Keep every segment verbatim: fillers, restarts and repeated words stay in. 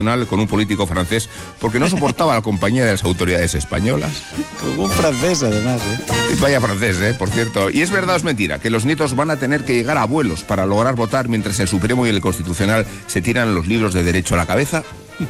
con un político francés porque no soportaba la compañía de las autoridades españolas. Como un francés, además, ¿eh? Vaya francés, ¿eh? Por cierto. ¿Y es verdad o es mentira que los nietos van a tener que llegar a abuelos para lograr votar mientras el Supremo y el Constitucional se tiran los libros de derecho a la cabeza?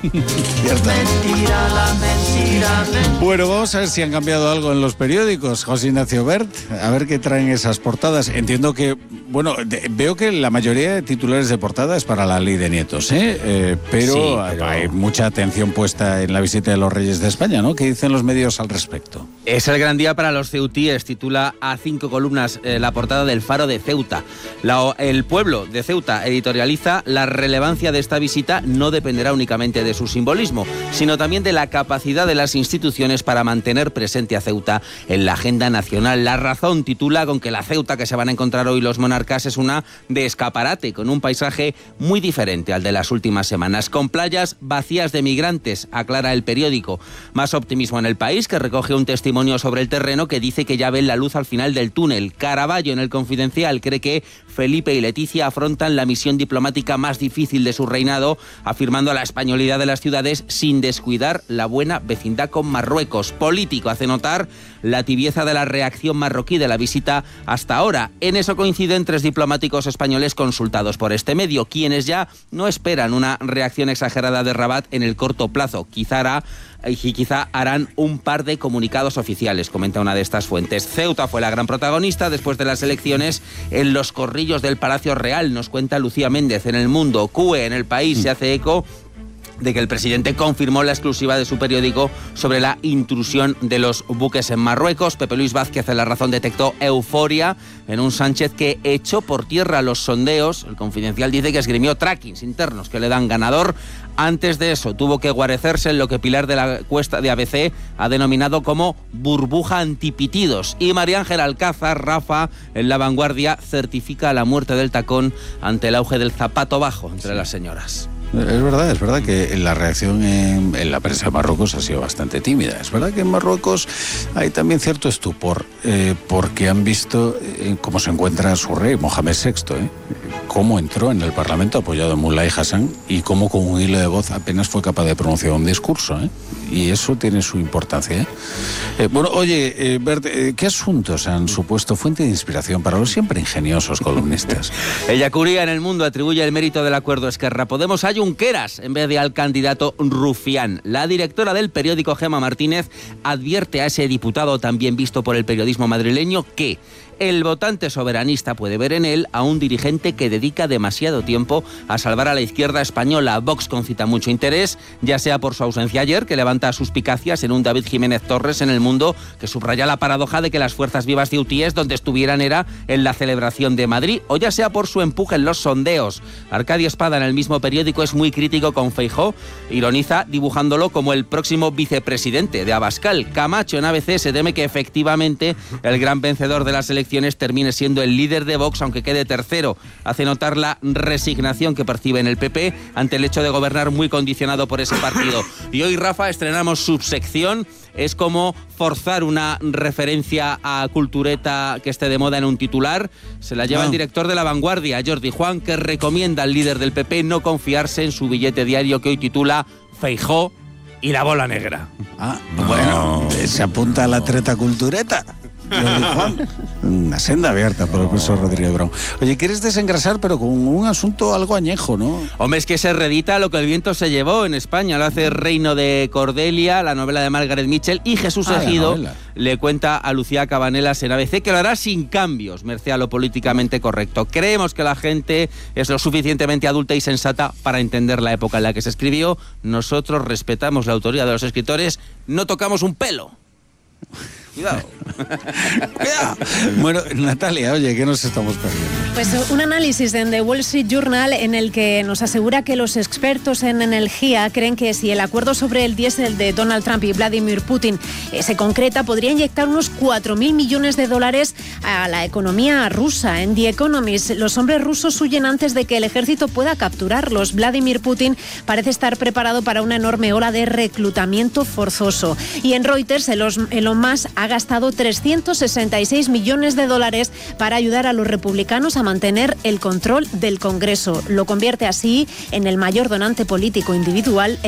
Mentira, la mentira, mentira. Bueno, vamos a ver si han cambiado algo en los periódicos, José Ignacio Bert, a ver qué traen esas portadas. Entiendo que, bueno, de, veo que la mayoría de titulares de portada es para la ley de nietos, ¿eh? eh pero, sí, pero hay mucha atención puesta en la visita de los Reyes de España, ¿no? ¿Qué dicen los medios al respecto? Es el gran día para los ceutíes, titula a cinco columnas eh, la portada del Faro de Ceuta. La, el pueblo de Ceuta editorializa: la relevancia de esta visita no dependerá únicamente de su simbolismo, sino también de la capacidad de las instituciones para mantener presente a Ceuta en la agenda nacional. La Razón titula con que la Ceuta que se van a encontrar hoy los monarcas es una de escaparate, con un paisaje muy diferente al de las últimas semanas, con playas vacías de migrantes, aclara el periódico. Más optimismo en El País, que recoge un testimonio sobre el terreno que dice que ya ven la luz al final del túnel. Caraballo, en El Confidencial, cree que Felipe y Leticia afrontan la misión diplomática más difícil de su reinado, afirmando la españolidad de las ciudades sin descuidar la buena vecindad con Marruecos. Político hace notar la tibieza de la reacción marroquí de la visita hasta ahora. En eso coinciden tres diplomáticos españoles consultados por este medio, quienes ya no esperan una reacción exagerada de Rabat en el corto plazo. Quizá hará y quizá harán un par de comunicados oficiales, comenta una de estas fuentes. Ceuta fue la gran protagonista después de las elecciones en los corrillos del Palacio Real, nos cuenta Lucía Méndez en El Mundo. C U E en El País se hace eco de que el presidente confirmó la exclusiva de su periódico sobre la intrusión de los buques en Marruecos. Pepe Luis Vázquez en La Razón detectó euforia en un Sánchez que echó por tierra los sondeos. El Confidencial dice que esgrimió trackings internos que le dan ganador. Antes de eso tuvo que guarecerse en lo que Pilar de la Cuesta de A B C ha denominado como burbuja antipitidos. Y María Ángela Alcázar, Rafa, en La Vanguardia, certifica la muerte del tacón ante el auge del zapato bajo entre sí. las señoras. Es verdad, es verdad que la reacción en, en la prensa de Marruecos ha sido bastante tímida. Es verdad que en Marruecos hay también cierto estupor, eh, porque han visto eh, cómo se encuentra su rey, Mohamed sexto, eh, cómo entró en el Parlamento apoyado en Mulay Hassan y cómo con un hilo de voz apenas fue capaz de pronunciar un discurso, eh, y eso tiene su importancia. Eh. Eh, bueno, oye, eh, Bert, eh, ¿qué asuntos han supuesto fuente de inspiración para los siempre ingeniosos columnistas? Ella Curía en El Mundo atribuye el mérito del acuerdo Esquerra Podemos a Junqueras en vez de al candidato Rufián. La directora del periódico, Gemma Martínez, advierte a ese diputado también visto por el periodismo madrileño que el votante soberanista puede ver en él a un dirigente que dedica demasiado tiempo a salvar a la izquierda española. Vox concita mucho interés, ya sea por su ausencia ayer, que levanta suspicacias en un David Jiménez Torres en El Mundo, que subraya la paradoja de que las fuerzas vivas ceutíes donde estuvieran era en la celebración de Madrid, o ya sea por su empuje en los sondeos. Arcadio Espada en el mismo periódico es muy crítico con Feijóo, ironiza dibujándolo como el próximo vicepresidente de Abascal. Camacho en A B C se teme que efectivamente el gran vencedor de las elecciones termine siendo el líder de Vox, aunque quede tercero. Hace notar la resignación que percibe en el P P ante el hecho de gobernar muy condicionado por ese partido. Y hoy, Rafa, estrenamos subsección. Es como forzar una referencia a cultureta que esté de moda en un titular. Se la lleva no. el director de La Vanguardia, Jordi Juan, que recomienda al líder del P P no confiarse en su billete diario que hoy titula Feijóo y la bola negra. Ah, no. Bueno, se apunta a la treta cultureta. Una senda abierta por el profesor Rodríguez Brown. Oye, ¿quieres desengrasar pero con un asunto algo añejo, no? Hombre, es que se redita lo que el viento se llevó en España. Lo hace Reino de Cordelia, la novela de Margaret Mitchell, y Jesús ah, Ejido le cuenta a Lucía Cabanelas en A B C que lo hará sin cambios, merced a lo políticamente correcto. Creemos que la gente es lo suficientemente adulta y sensata para entender la época en la que se escribió. Nosotros respetamos la autoría de los escritores, no tocamos un pelo. Cuidado. Cuidado. Bueno, Natalia, oye, ¿qué nos estamos perdiendo? Pues un análisis en The Wall Street Journal en el que nos asegura que los expertos en energía creen que si el acuerdo sobre el diésel de Donald Trump y Vladimir Putin eh, se concreta, podría inyectar unos cuatro mil millones de dólares a la economía rusa. En The Economist, los hombres rusos huyen antes de que el ejército pueda capturarlos. Vladimir Putin parece estar preparado para una enorme ola de reclutamiento forzoso. Y en Reuters, Elon Musk ha gastado trescientos sesenta y seis millones de dólares para ayudar a los republicanos a mantener el control del Congreso. Lo convierte así en el mayor donante político individual